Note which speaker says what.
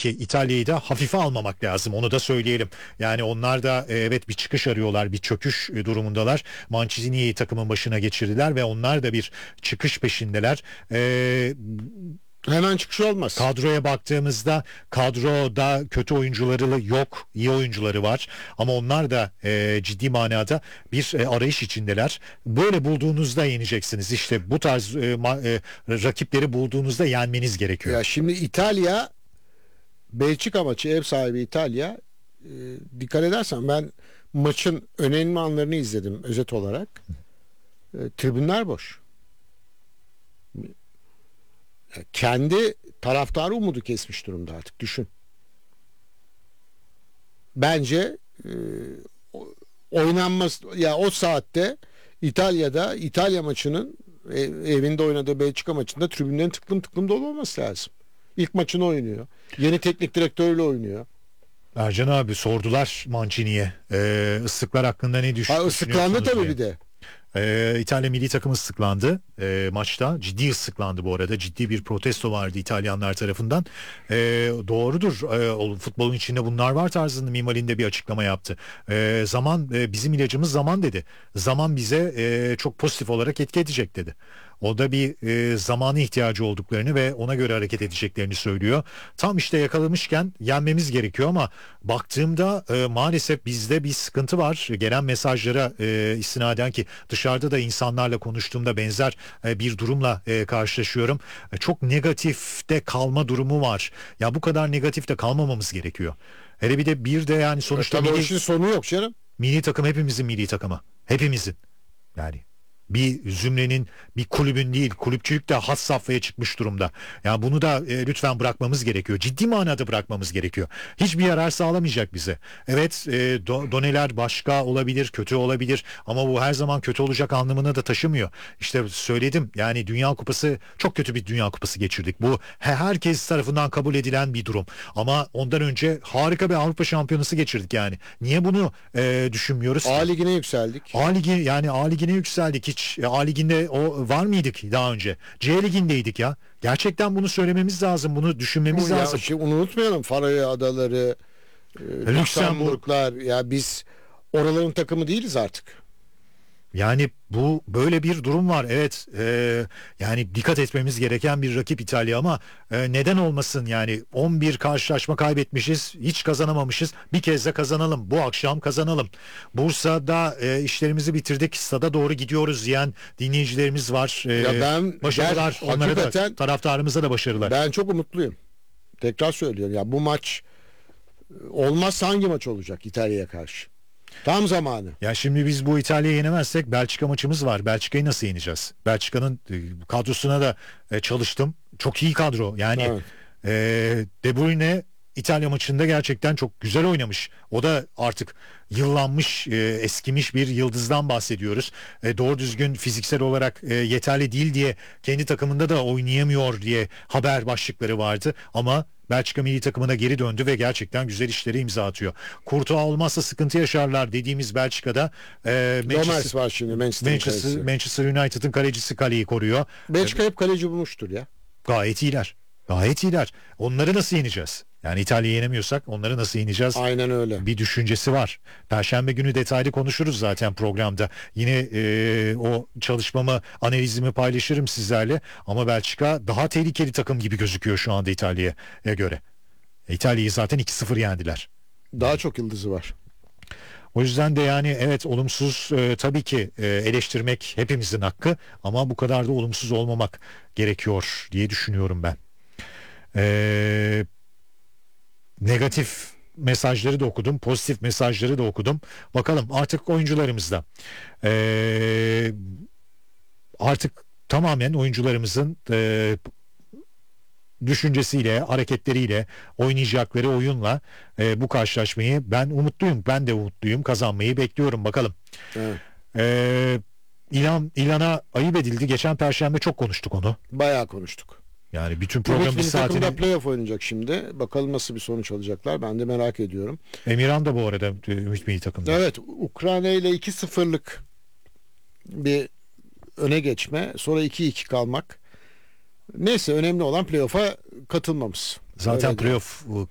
Speaker 1: ki İtalya'yı da hafife almamak lazım, onu da söyleyelim. Yani onlar da evet bir çıkış arıyorlar, bir çöküş durumundalar. Mancini'yi takımın başına geçirdiler ve onlar da bir çıkış peşindeler.
Speaker 2: Hemen çıkış olmaz.
Speaker 1: Kadroya baktığımızda kadroda kötü oyuncuları yok, iyi oyuncuları var ama onlar da ciddi manada bir arayış içindeler. Böyle bulduğunuzda yeneceksiniz. İşte bu tarz rakipleri bulduğunuzda yenmeniz gerekiyor.
Speaker 2: Ya şimdi İtalya, Belçika maçı, ev sahibi İtalya, dikkat edersen ben maçın önemli anlarını izledim özet olarak. Tribünler boş. Kendi taraftarı umudu kesmiş durumda artık, düşün. Bence oynanmaz ya o saatte İtalya'da, İtalya maçının evinde oynadığı Belçika maçında tribünlerin tıklım tıklım dolu olması lazım. İlk maçını oynuyor. Yeni teknik direktörle oynuyor.
Speaker 1: Ercan abi sordular Mancini'ye. Islıklar hakkında ne düşünüyorsunuz?
Speaker 2: Islıklandı tabii bir de.
Speaker 1: İtalya milli takımı ıslıklandı maçta. Ciddi ıslıklandı bu arada. Ciddi bir protesto vardı İtalyanlar tarafından. Doğrudur. Futbolun içinde bunlar var tarzında minvalinde bir açıklama yaptı. Zaman bizim ilacımız zaman dedi. Zaman bize çok pozitif olarak etki edecek dedi. O da bir zamana ihtiyacı olduklarını ve ona göre hareket edeceklerini söylüyor. Tam işte yakalamışken yenmemiz gerekiyor ama baktığımda maalesef bizde bir sıkıntı var. Gelen mesajlara istinaden ki dışarıda da insanlarla konuştuğumda benzer bir durumla karşılaşıyorum. Çok negatifte kalma durumu var. Ya bu kadar negatifte kalmamamız gerekiyor. Hele bir de yani sonuçta
Speaker 2: tabii o işin sonu yok canım.
Speaker 1: milli takım hepimizin milli takımı. Hepimizin. Yani bir zümrenin, bir kulübün değil, kulüpçülük de has safhaya çıkmış durumda. Yani bunu da lütfen bırakmamız gerekiyor. Ciddi manada bırakmamız gerekiyor. Hiçbir yarar sağlamayacak bize. Evet, doneler başka olabilir, kötü olabilir ama bu her zaman kötü olacak anlamına da taşımıyor. İşte söyledim, yani Dünya Kupası, çok kötü bir Dünya Kupası geçirdik. Bu herkes tarafından kabul edilen bir durum. Ama ondan önce harika bir Avrupa Şampiyonası geçirdik yani. Niye bunu düşünmüyoruz?
Speaker 2: A Ligi'ne yükseldik.
Speaker 1: A Ligi'ne yükseldik. Hiç A Ligi'nde var mıydık daha önce? C Ligi'ndeydik ya. Gerçekten bunu söylememiz lazım. Bunu düşünmemiz lazım.
Speaker 2: Unutmayalım Faroe Adaları, Lüksemburglar, ya biz oraların takımı değiliz artık.
Speaker 1: Yani bu böyle bir durum var. Evet, yani dikkat etmemiz gereken bir rakip İtalya ama neden olmasın yani 11 karşılaşma kaybetmişiz, hiç kazanamamışız. Bir kez de kazanalım. Bu akşam kazanalım. Bursa'da işlerimizi bitirdik. Stada doğru gidiyoruz diyen dinleyicilerimiz var. Başarılar onlara da, taraftarımıza da başarılar.
Speaker 2: Ben çok umutluyum. Tekrar söylüyorum ya, bu maç olmazsa hangi maç olacak İtalya'ya karşı? Tam zamanı.
Speaker 1: Ya şimdi biz bu İtalya'yı yenemezsek Belçika maçımız var. Belçika'yı nasıl yeneceğiz? Belçika'nın kadrosuna da çalıştım. Çok iyi kadro. Yani
Speaker 2: evet.
Speaker 1: De Bruyne İtalya maçında gerçekten çok güzel oynamış. O da artık yıllanmış, eskimiş bir yıldızdan bahsediyoruz. Doğru düzgün fiziksel olarak yeterli değil diye kendi takımında da oynayamıyor diye haber başlıkları vardı. Ama Belçika milli takımına geri döndü ve gerçekten güzel işleri imza atıyor. Courtois olmazsa sıkıntı yaşarlar dediğimiz Belçika'da
Speaker 2: Gomez var şimdi
Speaker 1: Manchester United'ın kalecisi kaleyi koruyor.
Speaker 2: Belçika hep kaleci bulmuştur ya.
Speaker 1: Gayet iyiler. Gayet iyiler. Onları nasıl yeneceğiz? Yani İtalya'yı yenemiyorsak onları nasıl yeneceğiz?
Speaker 2: Aynen öyle.
Speaker 1: Bir düşüncesi var. Perşembe günü detaylı konuşuruz zaten programda. Yine o çalışmamı, analizimi paylaşırım sizlerle. Ama Belçika daha tehlikeli takım gibi gözüküyor şu anda İtalya'ya göre. İtalya'yı zaten 2-0 yendiler.
Speaker 2: Daha çok yıldızı var.
Speaker 1: O yüzden de yani evet, olumsuz tabii ki eleştirmek hepimizin hakkı ama bu kadar da olumsuz olmamak gerekiyor diye düşünüyorum ben. Negatif mesajları da okudum, pozitif mesajları da okudum. Bakalım artık oyuncularımızda artık tamamen oyuncularımızın düşüncesiyle, hareketleriyle, oynayacakları oyunla bu karşılaşmayı ben umutluyum. Ben de umutluyum. Kazanmayı bekliyorum. Bakalım.
Speaker 2: Evet.
Speaker 1: İlan'a ayıp edildi. Geçen Perşembe çok konuştuk onu.
Speaker 2: Bayağı konuştuk.
Speaker 1: Yani bütün program bir saatini...
Speaker 2: takımda playoff oynayacak şimdi. Bakalım nasıl bir sonuç alacaklar. Ben de merak ediyorum.
Speaker 1: Emirhan da bu arada Ümit Milli takımda.
Speaker 2: Evet. Ukrayna ile 2-0'lık bir öne geçme. Sonra 2-2 kalmak. Neyse, önemli olan playoff'a katılmamız.
Speaker 1: Zaten playoff